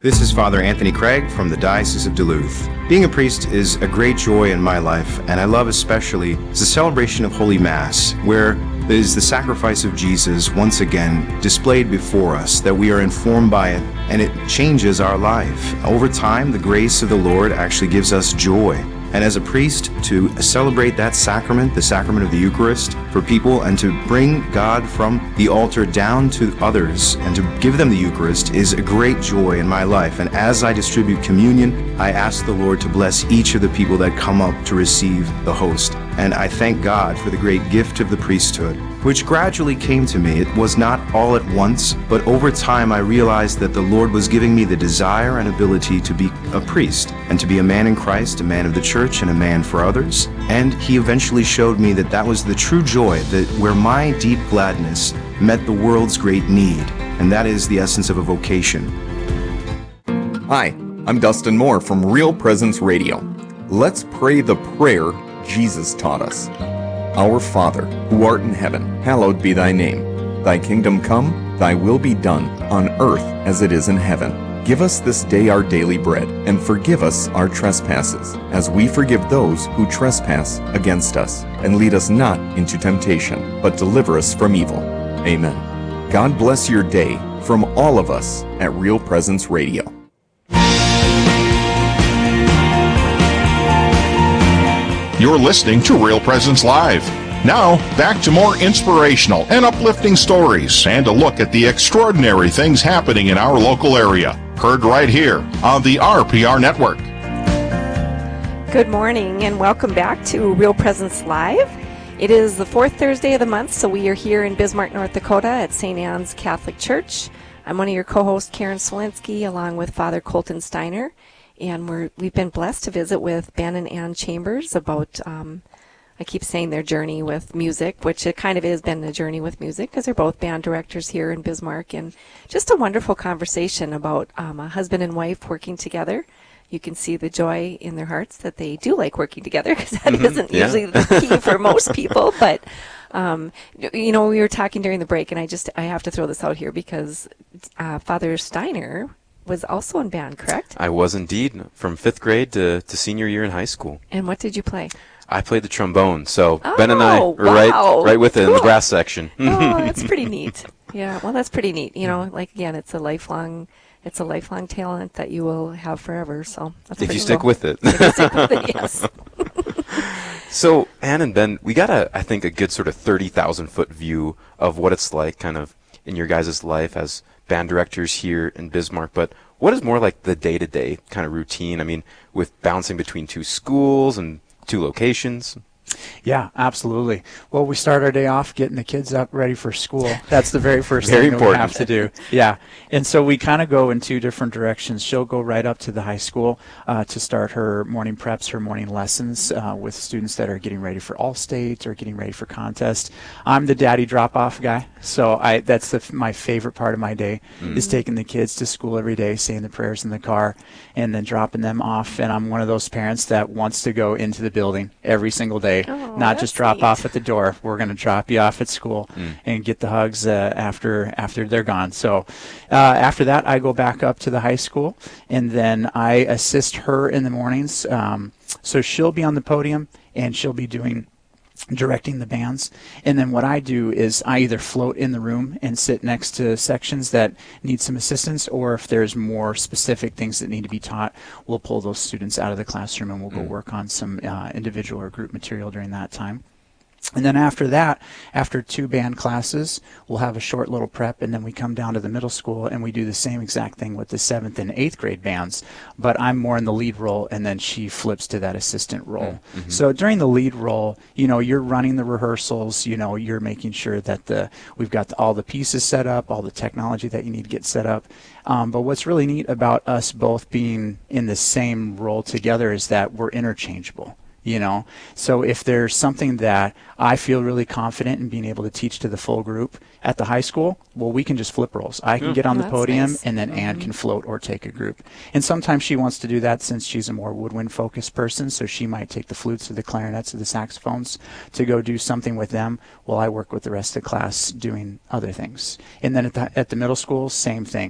This is Father Anthony Craig from the Diocese of Duluth. Being a priest is a great joy in my life, and I love especially the celebration of Holy Mass, where there is the sacrifice of Jesus once again displayed before us, that we are informed by it, and it changes our life. Over time, the grace of the Lord actually gives us joy. And as a priest, to celebrate that sacrament, the sacrament of the Eucharist, for people, and to bring God from the altar down to others and to give them the Eucharist is a great joy in my life. And as I distribute communion, I ask the Lord to bless each of the people that come up to receive the host. And I thank God for the great gift of the priesthood, which gradually came to me. It was not all at once, but over time I realized that the Lord was giving me the desire and ability to be a priest and to be a man in Christ, a man of the church, and a man for others. And He eventually showed me that that was the true joy, that where my deep gladness met the world's great need, and that is the essence of a vocation. Hi, I'm Dustin Moore from Real Presence Radio. Let's pray the prayer Jesus taught us. Our Father, who art in heaven, hallowed be thy name. Thy kingdom come, thy will be done, on earth as it is in heaven. Give us this day our daily bread, and forgive us our trespasses, as we forgive those who trespass against us. And lead us not into temptation, but deliver us from evil. Amen. God bless your day from all of us at Real Presence Radio. You're listening to Real Presence Live. Now, back to more inspirational and uplifting stories and a look at the extraordinary things happening in our local area. Heard right here on the RPR Network. Good morning and welcome back to Real Presence Live. It is the fourth Thursday of the month, so we are here in Bismarck, North Dakota at St. Anne's Catholic Church. I'm one of your co-hosts, Karen Smolinski, along with Father Colton Steiner. And we've been blessed to visit with Ben and Ann Chambers about, I keep saying their journey with music, which it kind of has been a journey with music because they're both band directors here in Bismarck. And just a wonderful conversation about a husband and wife working together. You can see the joy in their hearts that they do like working together because that isn't usually the key for most people. But, we were talking during the break, and I have to throw this out here because Father Steiner was also in band, correct? I was indeed, from 5th grade to senior year in high school. And what did you play? I played the trombone, so Ben and I were right with it in the brass section. Oh, that's pretty neat. Yeah, well, that's pretty neat. Again, it's a lifelong talent that you will have forever. So that's if you stick with it. If you stick with it, yes. So, Ann and Ben, we got I think a good sort of 30,000-foot view of what it's like kind of in your guys' life as band directors here in Bismarck, but what is more like the day-to-day kind of routine? I mean, with bouncing between two schools and two locations? Yeah, absolutely. Well, we start our day off getting the kids up ready for school. That's the very first Very thing that we important. have to do. Yeah. And so we kind of go in two different directions. She'll go right up to the high school to start her morning preps, her morning lessons with students that are getting ready for All-State or getting ready for contest. I'm the daddy drop-off guy, so that's my favorite part of my day is taking the kids to school every day, saying the prayers in the car, and then dropping them off. And I'm one of those parents that wants to go into the building every single day. Oh, not just drop neat. off at the door. We're going to drop you off at school and get the hugs after they're gone. So after that, I go back up to the high school, and then I assist her in the mornings. So she'll be on the podium, and she'll be directing the bands. And then what I do is I either float in the room and sit next to sections that need some assistance, or if there's more specific things that need to be taught, we'll pull those students out of the classroom and we'll go work on some individual or group material during that time. And then after that, after 2 band classes, we'll have a short little prep, and then we come down to the middle school and we do the same exact thing with the 7th and 8th grade bands. But I'm more in the lead role, and then she flips to that assistant role. So during the lead role, you're running the rehearsals, you're making sure that we've got all the pieces set up, all the technology that you need to get set up. But what's really neat about us both being in the same role together is that we're interchangeable. So if there's something that I feel really confident in being able to teach to the full group at the high school, well, we can just flip roles. I can get on the podium, nice. And then Ann can float or take a group. And sometimes she wants to do that since she's a more woodwind-focused person, so she might take the flutes or the clarinets or the saxophones to go do something with them while I work with the rest of the class doing other things. And then at the middle school, same thing.